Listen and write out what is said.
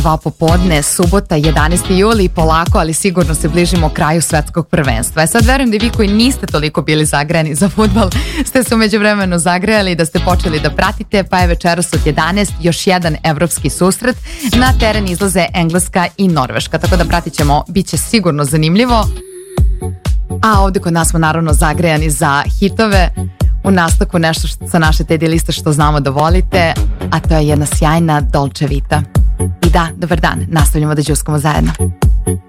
2 popodne, subota, 11. juli, polako, ali sigurno se bližimo kraju svetskog prvenstva. Sad verujem da vi koji niste toliko bili zagrejani za fudbal, ste se umeđu vremenu zagrejali, da ste počeli da pratite, pa je večeras od 11 još jedan evropski susret. Na teren izlaze Engleska i Norveška, tako da pratit ćemo, bit će sigurno zanimljivo. A ovde kod nas smo naravno zagrejani za hitove. U nastavku nešto sa naše Teddy liste što znamo da volite, a to je jedna sjajna Dolce Vita. I da, dobar dan, nastavljamo da đuskamo zajedno.